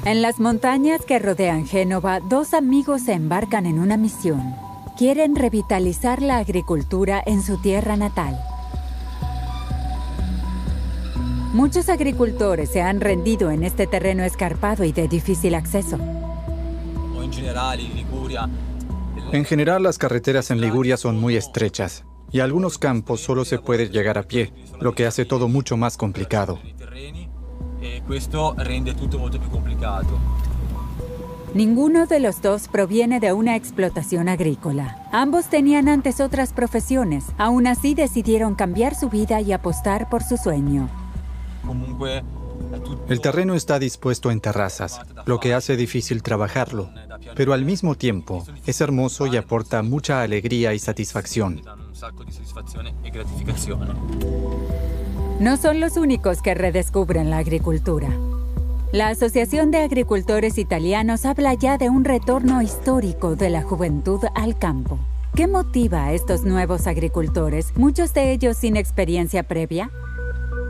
En las montañas que rodean Génova, dos amigos se embarcan en una misión. Quieren revitalizar la agricultura en su tierra natal. Muchos agricultores se han rendido en este terreno escarpado y de difícil acceso. En general, las carreteras en Liguria son muy estrechas y a algunos campos solo se puede llegar a pie, lo que hace todo mucho más complicado. Ninguno de los dos proviene de una explotación agrícola. Ambos tenían antes otras profesiones. Aún así decidieron cambiar su vida y apostar por su sueño. El terreno está dispuesto en terrazas, lo que hace difícil trabajarlo, pero al mismo tiempo es hermoso y aporta mucha alegría y satisfacción. No son los únicos que redescubren la agricultura. La Asociación de Agricultores Italianos habla ya de un retorno histórico de la juventud al campo. ¿Qué motiva a estos nuevos agricultores, muchos de ellos sin experiencia previa?